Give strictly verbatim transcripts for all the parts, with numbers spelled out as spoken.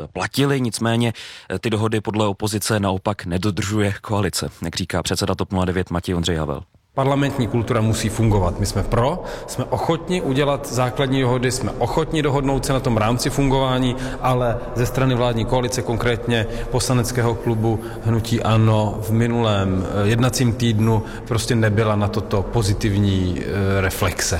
platily, nicméně ty dohody podle opozice naopak nedodržuje koalice, jak říká předseda TOP nula devět Matěj Ondřej Havel. Parlamentní kultura musí fungovat. My jsme pro, jsme ochotni udělat základní dohody, jsme ochotni dohodnout se na tom rámci fungování, ale ze strany vládní koalice, konkrétně poslaneckého klubu Hnutí ANO, v minulém jednacím týdnu prostě nebyla na toto pozitivní e, reflexe.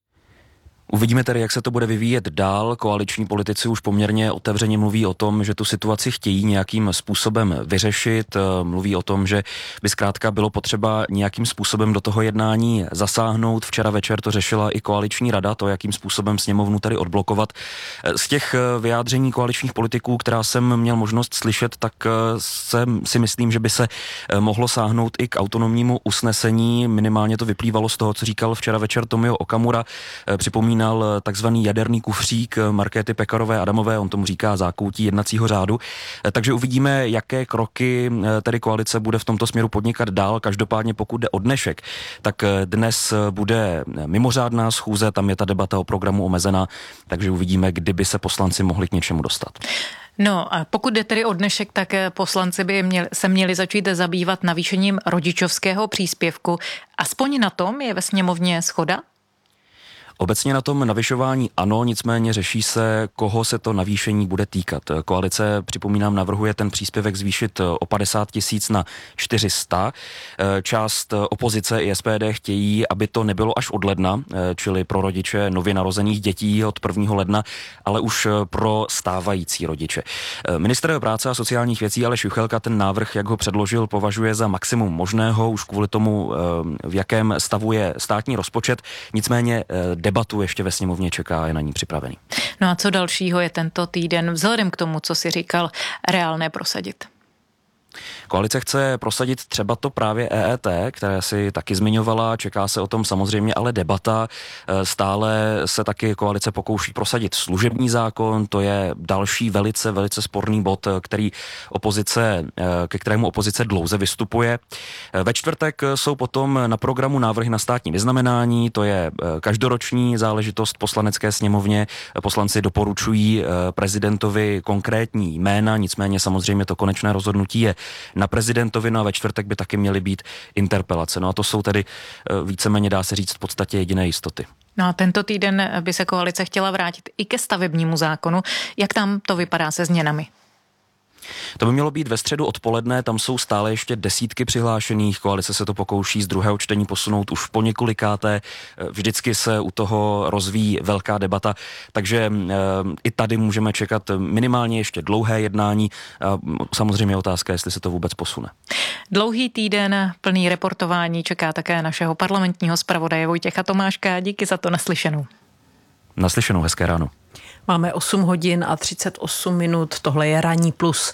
Uvidíme tedy, jak se to bude vyvíjet dál. Koaliční politici už poměrně otevřeně mluví o tom, že tu situaci chtějí nějakým způsobem vyřešit. Mluví o tom, že by zkrátka bylo potřeba nějakým způsobem do toho jednání zasáhnout. Včera večer to řešila i koaliční rada, to, jakým způsobem sněmovnu tady odblokovat. Z těch vyjádření koaličních politiků, která jsem měl možnost slyšet, tak jsem si myslím, že by se mohlo sáhnout i k autonomnímu usnesení. Minimálně to vyplývalo z toho, co říkal včera večer Tomio Okamura. Připomínám takzvaný jaderný kufřík Markéty Pekarové Adamové, on tomu říká zákoutí jednacího řádu. Takže uvidíme, jaké kroky tedy koalice bude v tomto směru podnikat dál. Každopádně pokud jde o dnešek, tak dnes bude mimořádná schůze, tam je ta debata o programu omezená, takže uvidíme, kdyby se poslanci mohli k něčemu dostat. No a pokud jde tedy o dnešek, tak poslanci by měli, se měli začít zabývat navýšením rodičovského příspěvku. Aspoň na tom je ve sněmovně shoda? Obecně na tom navyšování ano, nicméně řeší se, koho se to navýšení bude týkat. Koalice, připomínám, navrhuje ten příspěvek zvýšit o padesát tisíc na čtyři sta. Část opozice i S P D chtějí, aby to nebylo až od ledna, čili pro rodiče nově narozených dětí od prvního ledna, ale už pro stávající rodiče. Ministr práce a sociálních věcí Aleš Juchelka ten návrh, jak ho předložil, považuje za maximum možného, už kvůli tomu, v jakém stavu je státní rozpočet. Nicméně debatu ještě ve sněmovně čeká, je na ní připravený. No a co dalšího je tento týden vzhledem k tomu, co si říkal, reálné prosadit? Koalice chce prosadit třeba to právě E E T, které si taky zmiňovala, čeká se o tom samozřejmě ale debata. Stále se taky koalice pokouší prosadit služební zákon, to je další velice, velice sporný bod, který opozice, ke kterému opozice dlouze vystupuje. Ve čtvrtek jsou potom na programu návrhy na státní vyznamenání, to je každoroční záležitost poslanecké sněmovně. Poslanci doporučují prezidentovi konkrétní jména, nicméně samozřejmě to konečné rozhodnutí je na prezidentovi, no a ve čtvrtek by taky měly být interpelace. No a to jsou tedy víceméně, dá se říct, v podstatě jediné jistoty. No a tento týden by se koalice chtěla vrátit i ke stavebnímu zákonu. Jak tam to vypadá se změnami? To by mělo být ve středu odpoledne, tam jsou stále ještě desítky přihlášených, koalice se to pokouší z druhého čtení posunout už po několikáté, vždycky se u toho rozvíjí velká debata, takže e, i tady můžeme čekat minimálně ještě dlouhé jednání, a samozřejmě otázka, jestli se to vůbec posune. Dlouhý týden plný reportování čeká také našeho parlamentního zpravodaje Vojtěcha Tomáška, díky za to, naslyšenou. Naslyšenou, hezké ráno. Máme osm hodin a třicet osm minut, tohle je Ranní plus.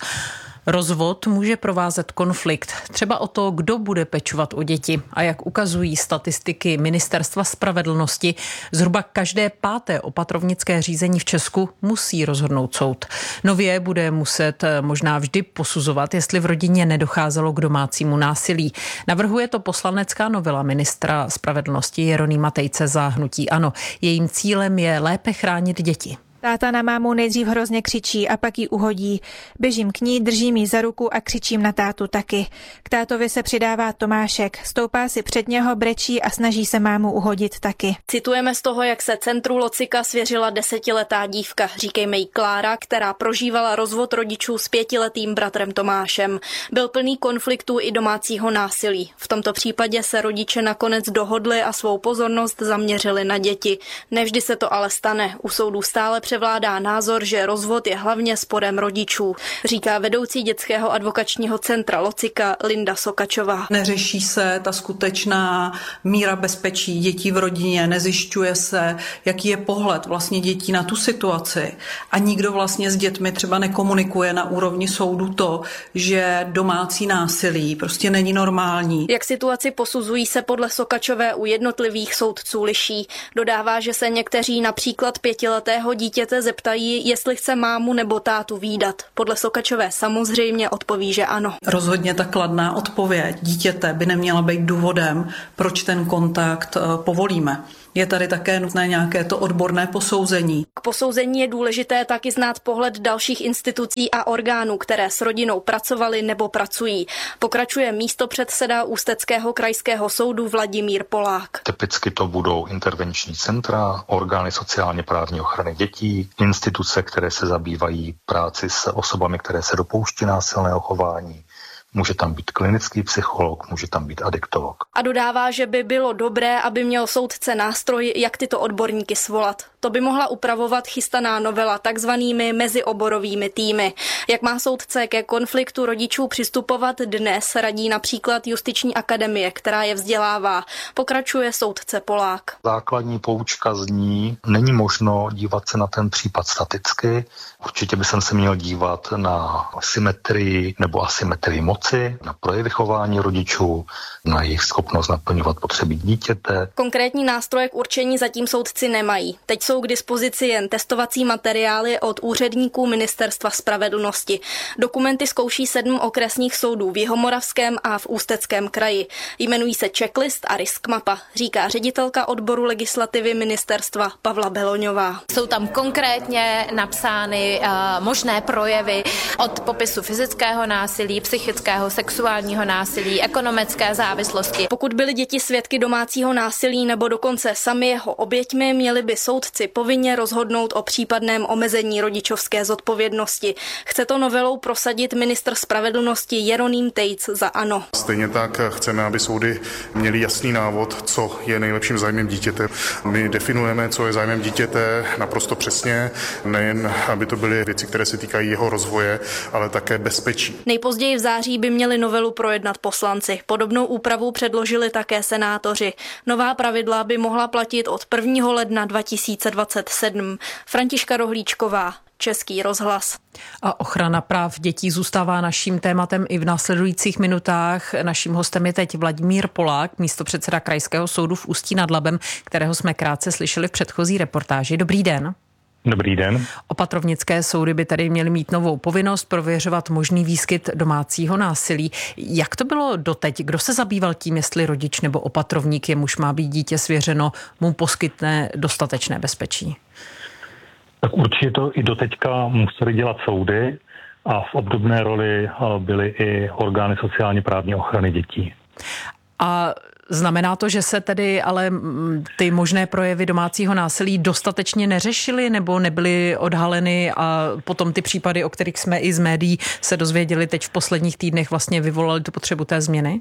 Rozvod může provázet konflikt, třeba o to, kdo bude pečovat o děti. A jak ukazují statistiky Ministerstva spravedlnosti, zhruba každé páté opatrovnické řízení v Česku musí rozhodnout soud. Nově bude muset možná vždy posuzovat, jestli v rodině nedocházelo k domácímu násilí. Navrhuje to poslanecká novela ministra spravedlnosti Jeronýma Tejce za hnutí ANO. Jejím cílem je lépe chránit děti. Táta na mámu nejdřív hrozně křičí a pak ji uhodí. Běžím k ní, držím ji za ruku a křičím na tátu taky. K tátovi se přidává Tomášek. Stoupá si před něho, brečí a snaží se mámu uhodit taky. Citujeme z toho, jak se centru Locika svěřila desetiletá dívka, říkejme jí Klára, která prožívala rozvod rodičů s pětiletým bratrem Tomášem. Byl plný konfliktů i domácího násilí. V tomto případě se rodiče nakonec dohodli a svou pozornost zaměřili na děti. Nevždy se to ale stane. U soudů stále převládá názor, že rozvod je hlavně sporem rodičů, říká vedoucí dětského advokačního centra Locika Linda Sokačová. Neřeší se ta skutečná míra bezpečí dětí v rodině, nezjišťuje se, jaký je pohled vlastně dětí na tu situaci a nikdo vlastně s dětmi třeba nekomunikuje na úrovni soudu to, že domácí násilí prostě není normální. Jak situaci posuzují, se podle Sokačové u jednotlivých soudců liší. Dodává, že se někteří například pětiletého dítěte zeptají, jestli chce mámu nebo tátu vídat. Podle Sokačové samozřejmě odpoví, že ano. Rozhodně ta kladná odpověď dítěte by neměla být důvodem, proč ten kontakt povolíme. Je tady také nutné nějaké to odborné posouzení. K posouzení je důležité taky znát pohled dalších institucí a orgánů, které s rodinou pracovaly nebo pracují. Pokračuje místopředseda Ústeckého krajského soudu Vladimír Polák. Typicky to budou intervenční centra, orgány sociálně právní ochrany dětí, instituce, které se zabývají práci s osobami, které se dopouští násilného chování. Může tam být klinický psycholog, může tam být adiktolog. A dodává, že by bylo dobré, aby měl soudce nástroj, jak tyto odborníky svolat. To by mohla upravovat chystaná novela takzvanými mezioborovými týmy. Jak má soudce ke konfliktu rodičů přistupovat dnes, radí například Justiční akademie, která je vzdělává. Pokračuje soudce Polák. Základní poučka zní, není možno dívat se na ten případ staticky. Určitě by jsem se měl dívat na symetrii nebo asymetrii moci, na projevy chování rodičů, na jejich schopnost naplňovat potřeby dítěte. Konkrétní nástroje k určení zatím soudci nemají. Teď jsou k dispozici jen testovací materiály od úředníků Ministerstva spravedlnosti. Dokumenty zkouší sedm okresních soudů v Jihomoravském a v Ústeckém kraji. Jmenují se checklist a risk mapa, říká ředitelka odboru legislativy ministerstva Pavla Beloňová. Jsou tam konkrétně napsány uh, možné projevy od popisu fyzického násilí, psychického, sexuálního násilí, ekonomické závislosti. Pokud byly děti svědky domácího násilí nebo dokonce sami jeho oběťmi, měli by soudci povinně rozhodnout o případném omezení rodičovské zodpovědnosti. Chce to novelou prosadit ministr spravedlnosti Jeroným Tejc za ANO. Stejně tak chceme, aby soudy měly jasný návod, co je nejlepším zájmem dítěte. My definujeme, co je zájmem dítěte naprosto přesně, nejen aby to byly věci, které se týkají jeho rozvoje, ale také bezpečí. Nejpozději v září by měli novelu projednat poslanci. Podobnou úpravu předložili také senátoři. Nová pravidla by mohla platit od prvního ledna dva tisíce dvacet sedm. Františka Rohlíčková, Český rozhlas. A ochrana práv dětí zůstává naším tématem i v následujících minutách. Naším hostem je teď Vladimír Polák, místopředseda Krajského soudu v Ústí nad Labem, kterého jsme krátce slyšeli v předchozí reportáži. Dobrý den. Dobrý den. Opatrovnické soudy by tady měly mít novou povinnost prověřovat možný výskyt domácího násilí. Jak to bylo doteď? Kdo se zabýval tím, jestli rodič nebo opatrovník, jemuž má být dítě svěřeno, mu poskytne dostatečné bezpečí? Tak určitě to i doteďka museli dělat soudy a v obdobné roli byly i orgány sociálně právní ochrany dětí. A znamená to, že se tedy ale ty možné projevy domácího násilí dostatečně neřešily nebo nebyly odhaleny a potom ty případy, o kterých jsme i z médií se dozvěděli teď v posledních týdnech, vlastně vyvolaly tu potřebu té změny?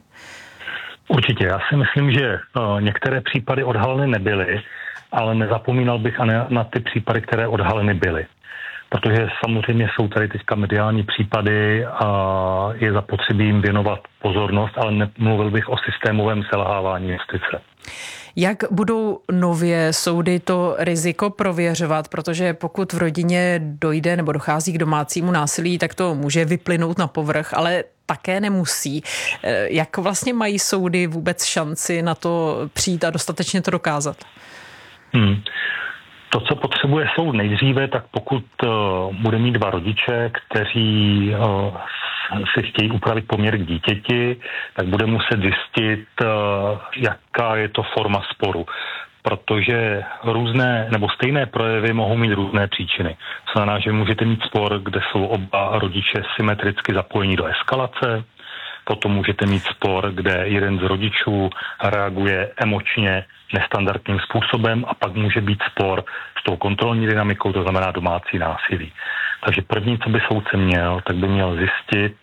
Určitě. Já si myslím, že některé případy odhaleny nebyly, ale nezapomínal bych na ty případy, které odhaleny byly. Protože samozřejmě jsou tady teďka mediální případy a je zapotřebí jim věnovat pozornost, ale nemluvil bych o systémovém selhávání justice. Jak budou nově soudy to riziko prověřovat, protože pokud v rodině dojde nebo dochází k domácímu násilí, tak to může vyplynout na povrch, ale také nemusí. Jak vlastně mají soudy vůbec šanci na to přijít a dostatečně to dokázat? Hmm. To, co potřebuje soud nejdříve, tak pokud uh, bude mít dva rodiče, kteří uh, si chtějí upravit poměr k dítěti, tak bude muset zjistit, uh, jaká je to forma sporu. Protože různé nebo stejné projevy mohou mít různé příčiny. To znamená, že můžete mít spor, kde jsou oba rodiče symetricky zapojení do eskalace, potom můžete mít spor, kde jeden z rodičů reaguje emočně nestandardním způsobem a pak může být spor s tou kontrolní dynamikou, to znamená domácí násilí. Takže první, co by soudce měl, tak by měl zjistit,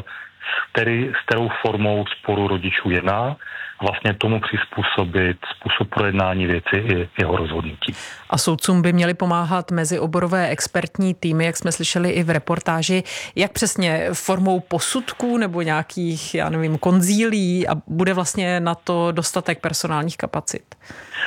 s, který, s kterou formou sporu rodičů jedná, a vlastně tomu přizpůsobit způsob projednání věci i jeho rozhodnutí. A soudcům by měly pomáhat mezioborové expertní týmy, jak jsme slyšeli i v reportáži, jak přesně formou posudků nebo nějakých, já nevím, konzílí a bude vlastně na to dostatek personálních kapacit?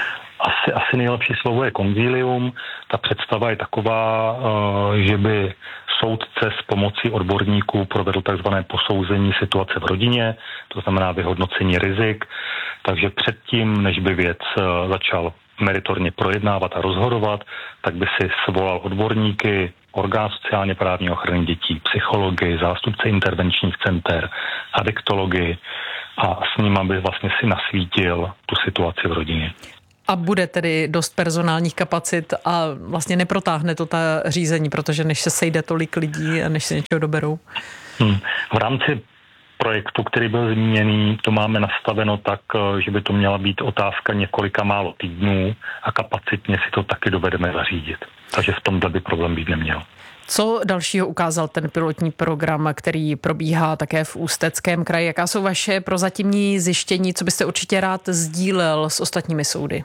Asi, asi nejlepší slovo je konzílium. Ta představa je taková, že by soudce s pomocí odborníků provedl takzvané posouzení situace v rodině, to znamená vyhodnocení rizik, takže předtím, než by věc začal meritorně projednávat a rozhodovat, tak by si svolal odborníky, orgán sociálně právní ochrany dětí, psychologi, zástupce intervenčních center, adiktologi a s nimi by vlastně si nasvítil tu situaci v rodině. A bude tedy dost personálních kapacit a vlastně neprotáhne to ta řízení, protože než se sejde tolik lidí a než se něčeho doberou? Hmm. V rámci projektu, který byl zmíněný, to máme nastaveno tak, že by to měla být otázka několika málo týdnů a kapacitně si to taky dovedeme zařídit. Takže v tomhle by problém být neměl. Co dalšího ukázal ten pilotní program, který probíhá také v Ústeckém kraji? Jaká jsou vaše prozatímní zjištění, co byste určitě rád sdílel s ostatními soudy?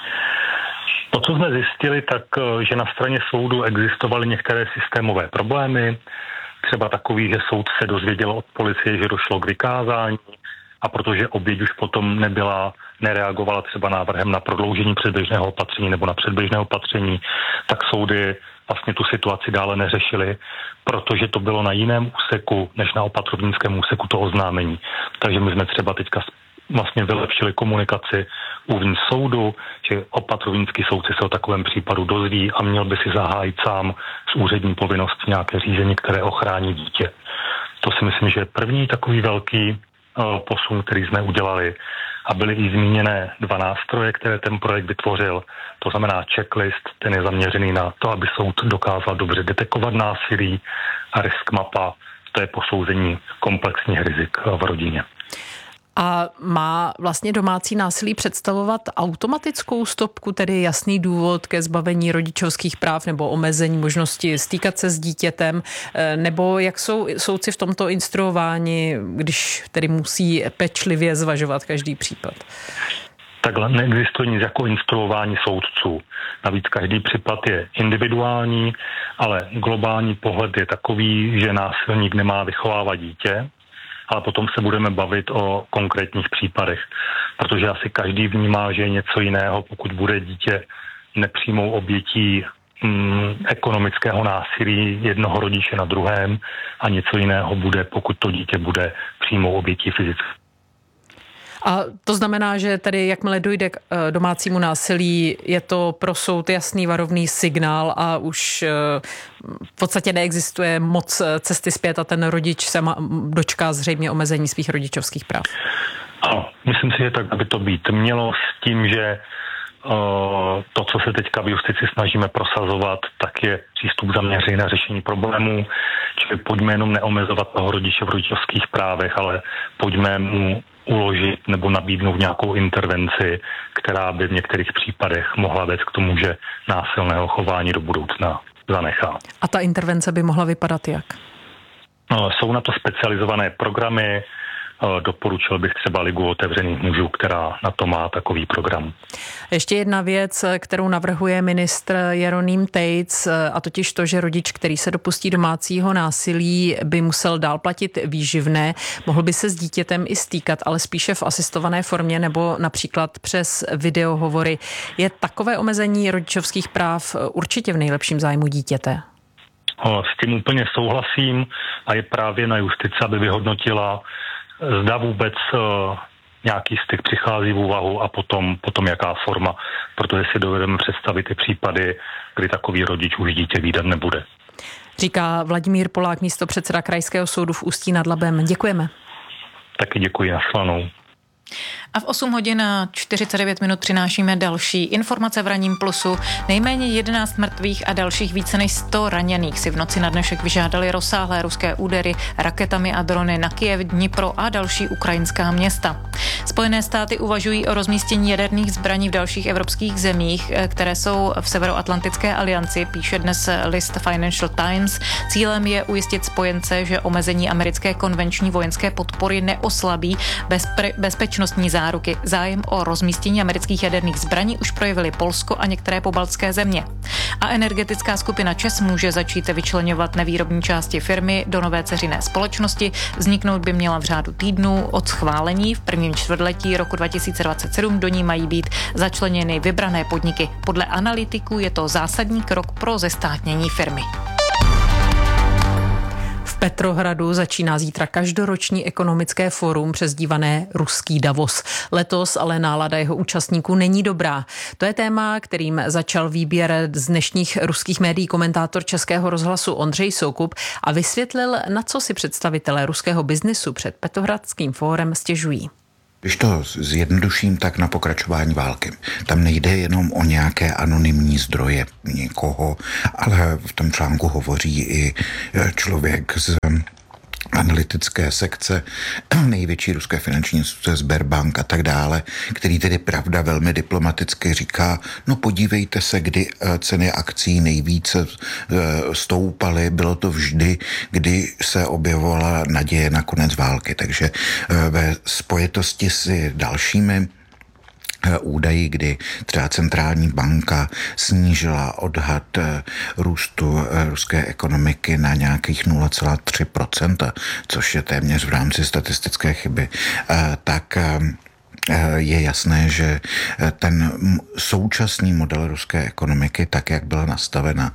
To, co jsme zjistili, tak že na straně soudu existovaly některé systémové problémy, třeba takový, že soud se dozvěděl od policie, že došlo k vykázání a protože oběť už potom nebyla, nereagovala třeba návrhem na prodloužení předběžného opatření nebo na předběžné opatření, tak soudy vlastně tu situaci dále neřešily, protože to bylo na jiném úseku, než na opatrovnickém úseku to oznámení. Takže my jsme třeba teďka vlastně vylepšili komunikaci uvnitř soudu, že opatrovnický soudci se o takovém případu dozví a měl by si zahájit sám z úřední povinnosti nějaké řízení, které ochrání dítě. To si myslím, že je první takový velký uh, posun, který jsme udělali. A byly i zmíněné dva nástroje, které ten projekt vytvořil. To znamená checklist, ten je zaměřený na to, aby soud dokázal dobře detekovat násilí, a risk mapa, to je posouzení komplexních rizik v rodině. A má vlastně domácí násilí představovat automatickou stopku, tedy jasný důvod ke zbavení rodičovských práv nebo omezení možnosti stýkat se s dítětem, nebo jak jsou soudci v tomto instruováni, když tedy musí pečlivě zvažovat každý případ? Takhle neexistuje nic jako instruování soudců. Navíc každý případ je individuální, ale globální pohled je takový, že násilník nemá vychovávat dítě, ale potom se budeme bavit o konkrétních případech, protože asi každý vnímá, že je něco jiného, pokud bude dítě nepřímou obětí mm, ekonomického násilí jednoho rodiče na druhém a něco jiného bude, pokud to dítě bude přímou obětí fyzické. A to znamená, že tedy jakmile dojde k domácímu násilí, je to pro soud jasný varovný signál a už v podstatě neexistuje moc cesty zpět a ten rodič se dočká zřejmě omezení svých rodičovských práv. Ano, myslím si, že tak by to být mělo s tím, že to, co se teďka v justici snažíme prosazovat, tak je přístup zaměřený na řešení problémů, čili pojďme jenom neomezovat toho rodiče v rodičovských právech, ale pojďme mu uložit nebo nabídnout nějakou intervenci, která by v některých případech mohla vést k tomu, že násilného chování do budoucna zanechá. A ta intervence by mohla vypadat jak? No, jsou na to specializované programy, doporučil bych třeba Ligu otevřených mužů, která na to má takový program. Ještě jedna věc, kterou navrhuje ministr Jeroným Tejc, a totiž to, že rodič, který se dopustí domácího násilí, by musel dál platit výživné. Mohl by se s dítětem i stýkat, ale spíše v asistované formě nebo například přes videohovory. Je takové omezení rodičovských práv určitě v nejlepším zájmu dítěte? S tím úplně souhlasím a je právě na justici, aby vyhodnotila, zda vůbec uh, nějaký styk přichází v úvahu a potom, potom jaká forma, protože si dovedeme představit ty případy, kdy takový rodič už dítě vídat nebude. Říká Vladimír Polák, místopředseda Krajského soudu v Ústí nad Labem. Děkujeme. Taky děkuji, nashledanou. A v osm hodin a čtyřicet devět minut přinášíme další informace v Ranním plusu. Nejméně jedenáct mrtvých a dalších více než sto raněných si v noci na dnešek vyžádali rozsáhlé ruské údery raketami a drony na Kyjev, Dnipro a další ukrajinská města. Spojené státy uvažují o rozmístění jaderných zbraní v dalších evropských zemích, které jsou v Severoatlantické alianci, píše dnes list Financial Times. Cílem je ujistit spojence, že omezení americké konvenční vojenské podpory neoslabí bezpre- bezpečnostní záruky. Zájem o rozmístění amerických jaderných zbraní už projevili Polsko a některé pobaltské země. A energetická skupina ČEZ může začít vyčleňovat nevýrobní části firmy do nové dceřiné společnosti. Vzniknout by měla v řádu týdnů od schválení. V prvním čtvrtletí roku dva tisíce dvacet sedm do ní mají být začleněny vybrané podniky. Podle analytiků je to zásadní krok pro zestátnění firmy. V Petrohradu začíná zítra každoroční ekonomické fórum přezdívané Ruský Davos. Letos ale nálada jeho účastníků není dobrá. To je téma, kterým začal výběr z dnešních ruských médií komentátor Českého rozhlasu Ondřej Soukup a vysvětlil, na co si představitelé ruského biznisu před Petrohradským fórem stěžují. Když to zjednoduším, tak na pokračování války. Tam nejde jenom o nějaké anonymní zdroje někoho, ale v tom článku hovoří i člověk z analytické sekce největší ruské finanční instituce Sberbank a tak dále, který tedy pravda velmi diplomaticky říká, no podívejte se, kdy ceny akcí nejvíce stoupaly, bylo to vždy, kdy se objevovala naděje na konec války. Takže ve spojitosti s dalšími údaji, kdy třeba centrální banka snížila odhad růstu ruské ekonomiky na nějakých nula celá tři procenta, což je téměř v rámci statistické chyby, tak je jasné, že ten současný model ruské ekonomiky, tak jak byla nastavena,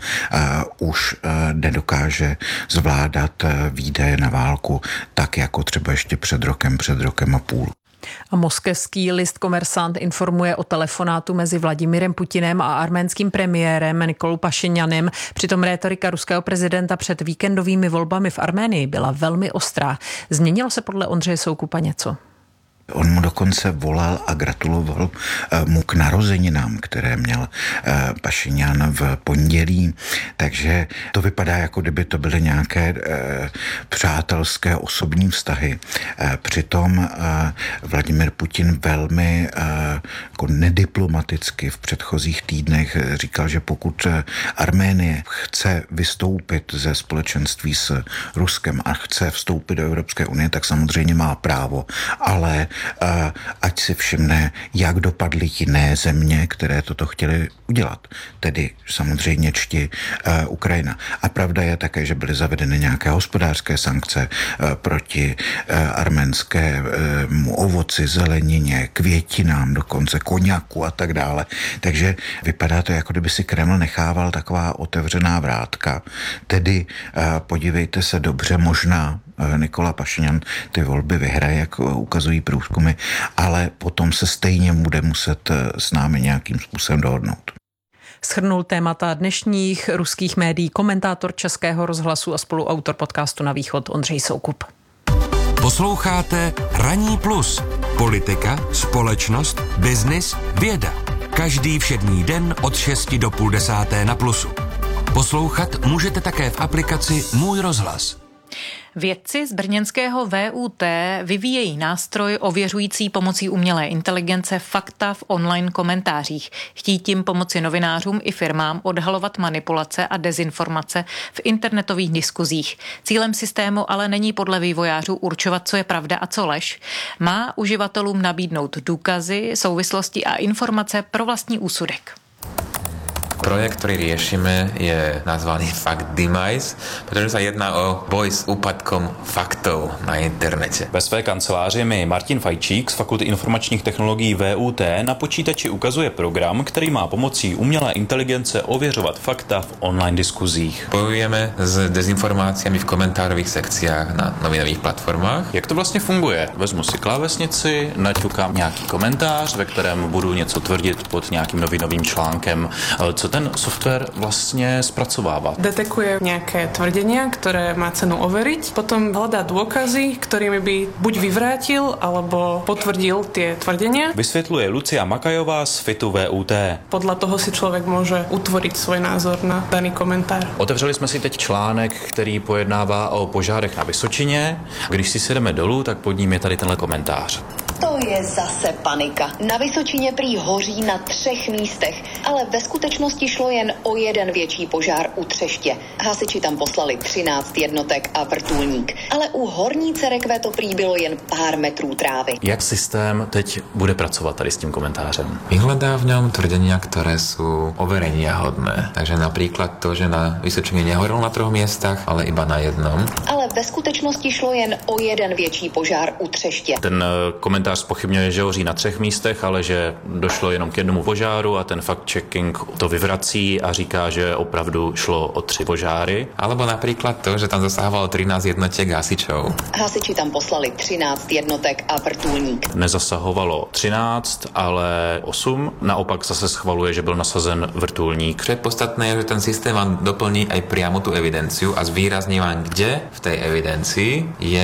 už nedokáže zvládat výdaje na válku tak jako třeba ještě před rokem, před rokem a půl. A moskevský list Komersant informuje o telefonátu mezi Vladimirem Putinem a arménským premiérem Nikolou Pašinjanem. Přitom rétorika ruského prezidenta před víkendovými volbami v Arménii byla velmi ostrá. Změnilo se podle Ondřeje Soukupa něco? On mu dokonce volal a gratuloval mu k narozeninám, které měl Pašinjan v pondělí. Takže to vypadá, jako kdyby to byly nějaké přátelské osobní vztahy. Přitom Vladimir Putin velmi jako nediplomaticky v předchozích týdnech říkal, že pokud Arménie chce vystoupit ze společenství s Ruskem a chce vstoupit do Evropské unie, tak samozřejmě má právo, ale ať si všimne, jak dopadly jiné země, které toto chtěly udělat. Tedy samozřejmě čti uh, Ukrajina. A pravda je také, že byly zavedeny nějaké hospodářské sankce uh, proti uh, arménskému uh, ovoci, zelenině, květinám, dokonce koňaku a tak dále. Takže vypadá to, jako kdyby si Kreml nechával taková otevřená vrátka. Tedy uh, podívejte se dobře, možná Nikola Pašinjan ty volby vyhraje, jak ukazují průzkumy, ale potom se stejně bude muset s námi nějakým způsobem dohodnout. Shrnul témata dnešních ruských médií komentátor Českého rozhlasu a spoluautor podcastu Na východ Ondřej Soukup. Posloucháte Ranní plus. Politika, společnost, biznis, věda. Každý všední den od šesti do půl desáté na Plusu. Poslouchat můžete také v aplikaci Můj rozhlas. Vědci z brněnského V U T vyvíjejí nástroj ověřující pomocí umělé inteligence fakta v online komentářích. Chtí tím pomoci novinářům i firmám odhalovat manipulace a dezinformace v internetových diskuzích. Cílem systému ale není podle vývojářů určovat, co je pravda a co lež. Má uživatelům nabídnout důkazy, souvislosti a informace pro vlastní úsudek. Projekt, ktorý riešime, je nazvaný Fact Demise, pretože sa jedná o boj s úpadkom faktov na internete. Ve své kanceláři mi Martin Fajčík z Fakulty informačních technologií V U T na počítači ukazuje program, který má pomocí umělé inteligence ověřovat fakta v online diskuzích. Bojujeme s dezinformáciami v komentárových sekciách na novinových platformách. Jak to vlastně funguje? Vezmu si klávesnici, naťukám nějaký komentář, ve kterém budu něco tvrdit pod nějakým novinovým článkem. Co ten software vlastně zpracovává? Detekuje nějaké tvrdenia, ktoré má cenu overiť, potom hľadá dôkazy, ktorými by buď vyvrátil, alebo potvrdil tie tvrdenia. Vysvětluje Lucia Makajová z Fitu V U T. Podľa toho si člověk môže utvoriť svoj názor na daný komentár. Otevřeli jsme si teď článek, který pojednává o požárech na Vysočině. Když si sedeme dolů, tak pod ním je tady tenhle komentář. To je zase panika. Na Vysočině prý hoří na třech místech, ale ve skutečnosti šlo jen o jeden větší požár u Třeště. Hasiči tam poslali třináct jednotek a vrtulník, ale u Horní Cerekve to prý bylo jen pár metrů trávy. Jak systém teď bude pracovat tady s tím komentářem? Vyhľadá v ňom tvrdenia, ktoré sú overeniahodné. Takže napríklad to, že na Vysočině nehorelo na troch miestach, ale iba na jednom. Ale ve skutečnosti šlo jen o jeden větší požár u Třeště. Ten komentář zpochybňuje, že hoří na třech místech, ale že došlo jenom k jednomu požáru a ten fact-checking to vyvrací a říká, že opravdu šlo o tři požáry. Alebo napríklad to, že tam zasahovalo třináct jednotiek hasičov. Hasiči tam poslali třináct jednotek a vrtulník. Nezasahovalo třináct, ale osm. Naopak zase schvaluje, že byl nasazen vrtulník. Čo je podstatné, je, že ten systém vám doplní aj priamo tú evidenciu a zvýrazní vám, kde v tej evidencii je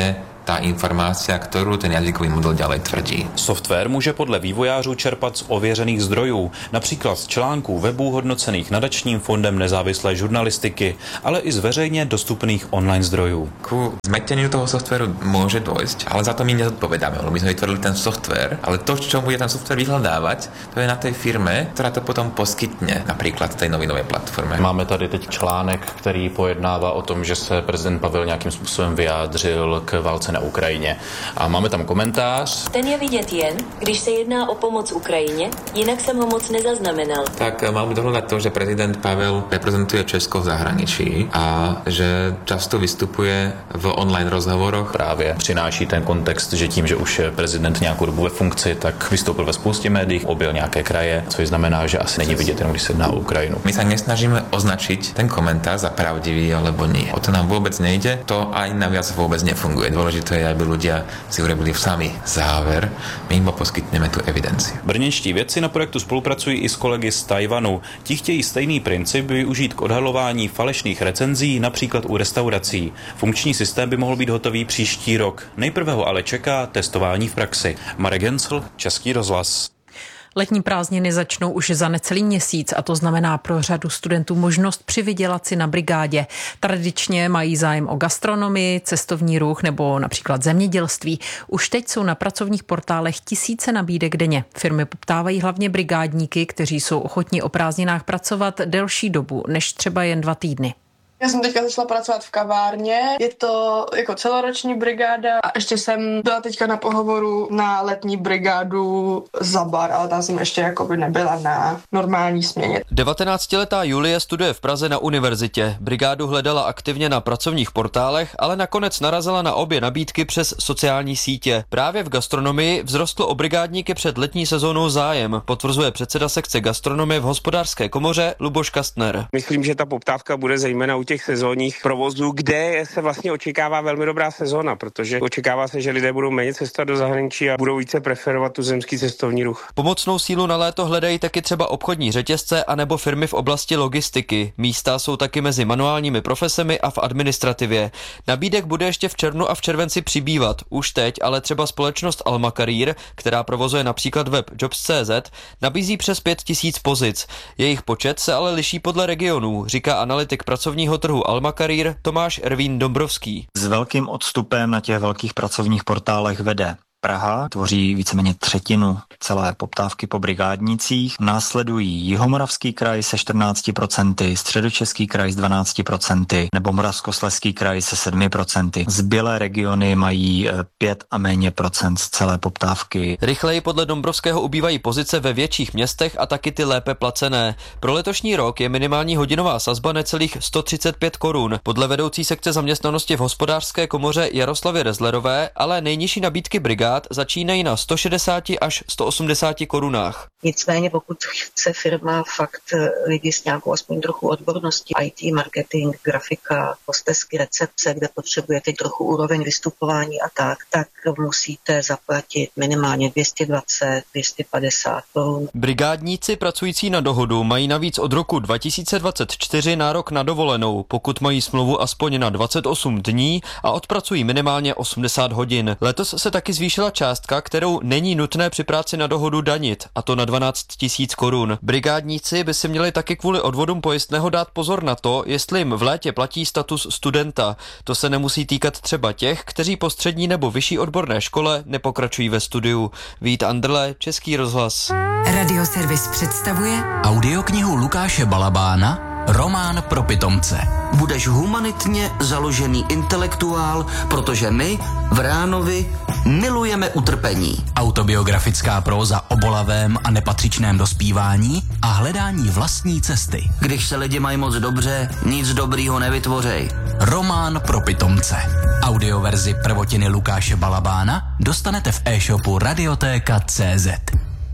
tá informácia, ktorú ten jazykový model ďalej tvrdí. Software může podle vývojářů čerpat z ověřených zdrojů, například z článků webů hodnocených Nadačním fondem nezávislé žurnalistiky, ale i z veřejně dostupných online zdrojů. Ku zmeteniu toho softwaru môže dôjsť, ale za to my nezodpovedáme, lebo my sme vytvorili ten software, ale to, čo bude ten software vyhľadávať, to je na tej firme, ktorá to potom poskytne, napríklad tej novinové platforme. Máme tady teď článek, který pojednává o tom, že se prezident Pavel nějakým způsobem vyjádřil k válce na Ukrajině. A máme tam komentář. Ten je vidět jen, když se jedná o pomoc Ukrajině, jinak jsem ho moc nezaznamenal. Tak máme dohľadať to, že prezident Pavel reprezentuje Česko v zahraničí a že často vystupuje v online rozhovoroch. Právě přináší ten kontext, že tím, že už je prezident nějakou dobu ve funkci, tak vystoupil ve spoustě médií, objel nějaké kraje, což znamená, že asi není vidět, jenom když se jedná o Ukrajinu. My sa nesnažíme označiť ten komentár za pravdivý alebo nie. O to nám vôbec nejde, to aj naviac vôbec nefunguje. Dôležité je, aby ľudia si urobili sami záver, my iba poskytneme tu evidenciu. Brněnští vědci na projektu spolupracují i s kolegy z Tajvanu. Ti chtějí stejný princip využít k odhalování falešných recenzí, například u restaurací. Funkční systém by mohl být hotový příští rok. Nejprve ho ale čeká testování v praxi. Marek Hensl, Český rozhlas. Letní prázdniny začnou už za necelý měsíc a to znamená pro řadu studentů možnost přivydělat si na brigádě. Tradičně mají zájem o gastronomii, cestovní ruch nebo například zemědělství. Už teď jsou na pracovních portálech tisíce nabídek denně. Firmy poptávají hlavně brigádníky, kteří jsou ochotní o prázdninách pracovat delší dobu, než třeba jen dva týdny. Já jsem teďka začala pracovat v kavárně, je to jako celoroční brigáda a ještě jsem byla teďka na pohovoru na letní brigádu za bar, ale tam jsem ještě jakoby nebyla na normální směně. devatenáctiletá Julie studuje v Praze na univerzitě. Brigádu hledala aktivně na pracovních portálech, ale nakonec narazila na obě nabídky přes sociální sítě. Právě v gastronomii vzrostl o brigádníky před letní sezónou zájem, potvrzuje předseda sekce gastronomie v Hospodářské komoře Luboš Kastner. Myslím, že ta poptávka bude zejména u těch sezónních provozů, kde se vlastně očekává velmi dobrá sezóna, protože očekává se, že lidé budou méně cestovat do zahraničí a budou více preferovat tu zemský cestovní ruch. Pomocnou sílu na léto hledají taky třeba obchodní řetězce anebo firmy v oblasti logistiky. Místa jsou taky mezi manuálními profesemi a v administrativě. Nabídek bude ještě v červnu a v červenci přibývat. Už teď ale třeba společnost Alma Career, která provozuje například web jobs tečka cé zet, nabízí přes pět tisíc pozic. Jejich počet se ale liší podle regionů, říká analytik pracovního trhu Alma Career Tomáš Ervín Dombrovský. S velkým odstupem na těch velkých pracovních portálech vede Praha, tvoří víceméně třetinu celé poptávky po brigádnicích. Následují Jihomoravský kraj se čtrnácti procenty, Středočeský kraj s dvanácti procenty nebo Moravskoslezský kraj se sedmi procenty. Zbylé regiony mají pět a méně procent z celé poptávky. Rychleji podle Dombrovského ubývají pozice ve větších městech a taky ty lépe placené. Pro letošní rok je minimální hodinová sazba necelých sto třicet pět korun. Podle vedoucí sekce zaměstnanosti v Hospodářské komoře Jaroslavy Rezlerové, ale nejnižší nabídky brigád začínají na sto šedesát až sto osmdesát korunách. Nicméně pokud chce firma fakt lidi s nějakou aspoň trochu odborností, í té, marketing, grafika, hostesky, recepce, kde potřebujete trochu úroveň vystupování a tak, tak musíte zaplatit minimálně dvě stě dvacet, dvě stě padesát korun. Brigádníci pracující na dohodu mají navíc od roku dva tisíce dvacet čtyři nárok na dovolenou, pokud mají smlouvu aspoň na dvacet osm dní a odpracují minimálně osmdesát hodin. Letos se taky zvýšila částka, kterou není nutné při práci na dohodu danit, a to na dvanáct tisíc korun. Brigádníci by si měli taky kvůli odvodům pojistného dát pozor na to, jestli jim v létě platí status studenta. To se nemusí týkat třeba těch, kteří po střední nebo vyšší odborné škole nepokračují ve studiu. Vít Andrle, Český rozhlas. Radioservis představuje audioknihu Lukáše Balabána Román pro pitomce. Budeš humanitně založený intelektuál, protože my v Ránovi milujeme utrpení. Autobiografická próza o bolavém a nepatřičném dospívání a hledání vlastní cesty. Když se lidi mají moc dobře, nic dobrýho nevytvořej. Román pro pitomce. Audioverzi prvotiny Lukáše Balabána dostanete v e-shopu radiotéka tečka cé zet.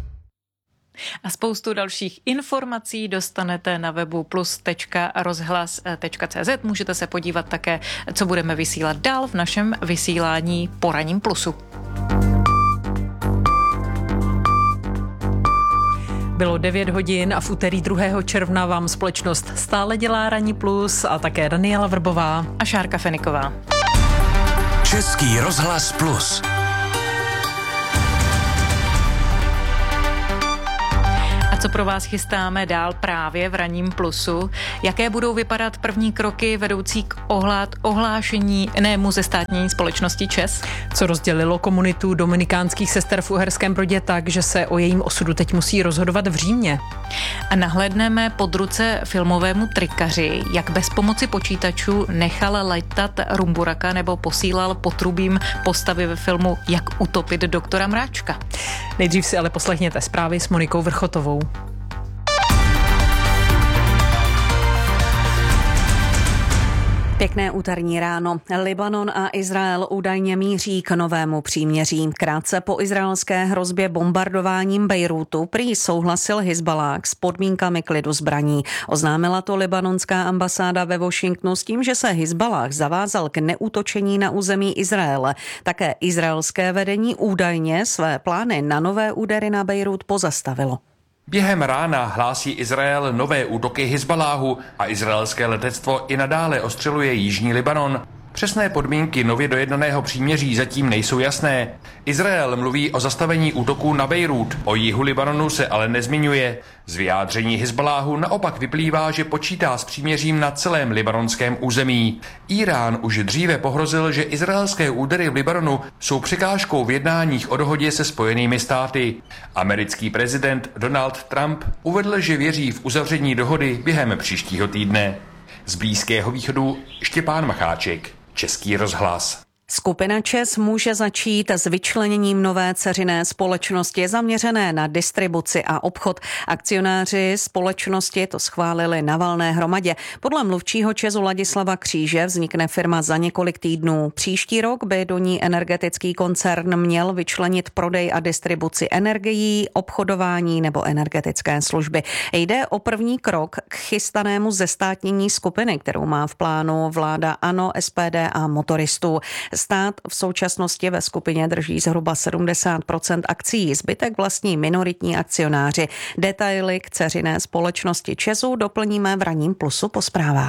A spoustu dalších informací dostanete na webu plus tečka rozhlas tečka cé zet. Můžete se podívat také, co budeme vysílat dál v našem vysílání po Ranním plusu. Bylo devět hodin a v úterý druhého června vám společnost stále dělá Ranní plus a také Daniela Vrbová a Šárka Feniková. Český rozhlas Plus. A co pro vás chystáme dál právě v Ranním plusu? Jaké budou vypadat první kroky vedoucí k ohlád, ohlášení nému ze státní společnosti ČEZ? Co rozdělilo komunitu dominikánských sester v Uherském Brodě tak, že se o jejím osudu teď musí rozhodovat v Římě? A nahlédneme pod ruce filmovému trikaři, jak bez pomoci počítačů nechal letat rumburaka nebo posílal potrubím postavy ve filmu Jak utopit doktora Mráčka. Nejdřív si ale poslechněte zprávy s Monikou Vrchotovou. Pěkné úterní ráno. Libanon a Izrael údajně míří k novému příměří. Krátce po izraelské hrozbě bombardováním Bejrútu prý souhlasil Hizballáh s podmínkami klidu zbraní. Oznámila to libanonská ambasáda ve Washingtonu s tím, že se Hizballáh zavázal k neútočení na území Izraele. Také izraelské vedení údajně své plány na nové údery na Bejrút pozastavilo. Během rána hlásí Izrael nové útoky Hizballáhu a izraelské letectvo i nadále ostřeluje jižní Libanon. Přesné podmínky nově dojednaného příměří zatím nejsou jasné. Izrael mluví o zastavení útoků na Bejrút, o jihu Libanonu se ale nezmiňuje. Z vyjádření Hizballáhu naopak vyplývá, že počítá s příměřím na celém libanonském území. Írán už dříve pohrozil, že izraelské údery v Libanonu jsou překážkou v jednáních o dohodě se Spojenými státy. Americký prezident Donald Trump uvedl, že věří v uzavření dohody během příštího týdne. Z Blízkého východu Štěpán Macháček, Český rozhlas. Skupina ČEZ může začít s vyčleněním nové dceřiné společnosti zaměřené na distribuci a obchod. Akcionáři společnosti to schválili na valné hromadě. Podle mluvčího ČEZu Ladislava Kříže vznikne firma za několik týdnů. Příští rok by do ní energetický koncern měl vyčlenit prodej a distribuci energií, obchodování nebo energetické služby. Jde o první krok k chystanému zestátnění skupiny, kterou má v plánu vláda ANO, S P D a motoristů. Stát v současnosti ve skupině drží zhruba sedmdesát procent akcií, zbytek vlastní minoritní akcionáři. Detaily k dceřiné společnosti ČEZu doplníme v Ranním plusu po zprávách.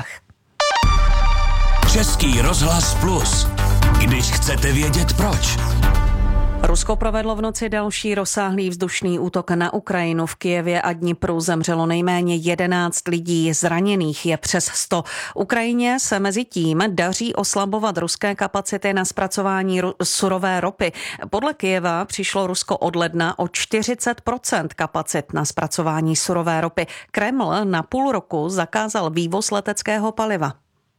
Český rozhlas Plus. Když chcete vědět proč. Rusko provedlo v noci další rozsáhlý vzdušný útok na Ukrajinu. V Kyjevě a Dnipru zemřelo nejméně jedenáct lidí, zraněných je přes sto. Ukrajině se mezi tím daří oslabovat ruské kapacity na zpracování ru- surové ropy. Podle Kyjeva přišlo Rusko od ledna o čtyřicet procent kapacit na zpracování surové ropy. Kreml na půl roku zakázal vývoz leteckého paliva.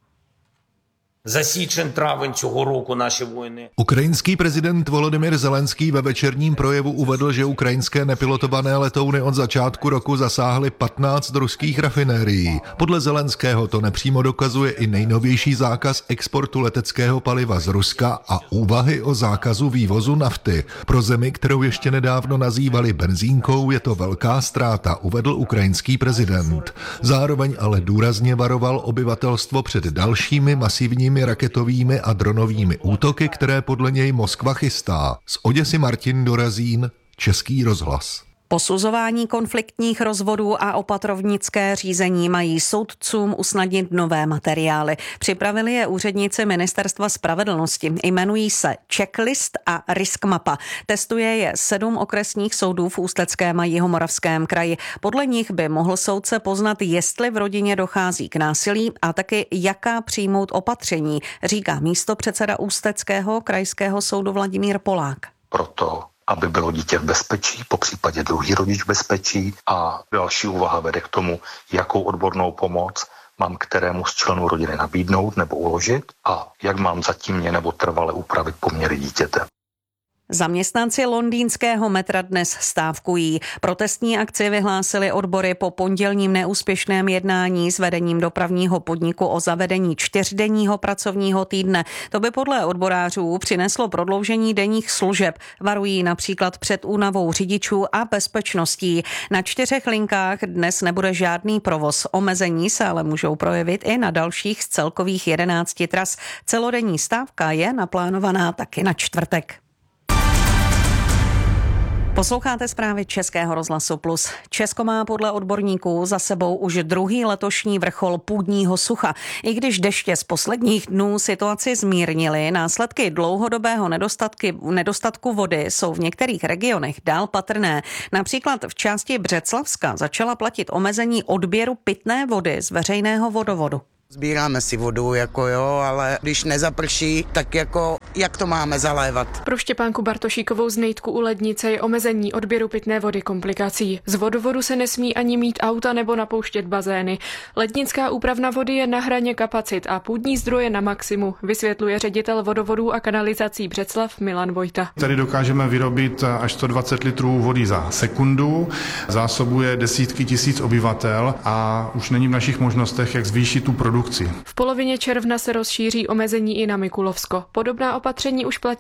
Засічен травень цього року наші воїни. Ukrajinský prezident Volodymyr Zelenský ve večerním projevu uvedl, že ukrajinské nepilotované letouny od začátku roku zasáhly patnáct ruských rafinérií. Podle Zelenského to nepřímo dokazuje i nejnovější zákaz exportu leteckého paliva z Ruska a úvahy o zákazu vývozu nafty. Pro zemi, kterou ještě nedávno nazývali benzínkou, je to velká ztráta, uvedl ukrajinský prezident. Zároveň ale důrazně varoval obyvatelstvo před dalšími masivními raketovými a dronovými útoky, které podle něj Moskva chystá. Z Oděsy Martin Dorazín, Český rozhlas. Posuzování konfliktních rozvodů a opatrovnické řízení mají soudcům usnadnit nové materiály. Připravili je úředníci Ministerstva spravedlnosti. Jmenují se Checklist a Risk Mapa. Testuje je sedm okresních soudů v Ústeckém a Jihomoravském kraji. Podle nich by mohl soudce poznat, jestli v rodině dochází k násilí a taky jaká přijmout opatření, říká místopředseda Ústeckého krajského soudu Vladimír Polák. Proto aby bylo dítě v bezpečí, po případě druhý rodič v bezpečí a další úvaha vede k tomu, jakou odbornou pomoc mám kterému z členů rodiny nabídnout nebo uložit a jak mám zatímně nebo trvale upravit poměry dítěte. Zaměstnanci londýnského metra dnes stávkují. Protestní akci vyhlásili odbory po pondělním neúspěšném jednání s vedením dopravního podniku o zavedení čtyřdenního pracovního týdne. To by podle odborářů přineslo prodloužení denních služeb. Varují například před únavou řidičů a bezpečností. Na čtyřech linkách dnes nebude žádný provoz. Omezení se ale můžou projevit i na dalších z celkových jedenácti tras. Celodenní stávka je naplánovaná taky na čtvrtek. Posloucháte zprávy Českého rozhlasu Plus. Česko má podle odborníků za sebou už druhý letošní vrchol půdního sucha. I když deště z posledních dnů situaci zmírnily, následky dlouhodobého nedostatku vody jsou v některých regionech dál patrné. Například v části Břeclavska začala platit omezení odběru pitné vody z veřejného vodovodu. Sbíráme si vodu, jako jo, ale když nezaprší, tak jako jak to máme zalévat? Pro Štěpánku Bartošíkovou z Nejtku u Lednice je omezení odběru pitné vody komplikací. Z vodovodu se nesmí ani mít auta nebo napouštět bazény. Lednická úpravna vody je na hraně kapacit a půdní zdroje na maximu, vysvětluje ředitel vodovodů a kanalizací Břeclav Milan Vojta. Tady dokážeme vyrobit až sto dvacet litrů vody za sekundu, zásobuje desítky tisíc obyvatel a už není v našich možnostech, jak zvýšit tu produkci. V polovině června se rozšíří omezení i na Mikulovsko. Podobná opatření už platí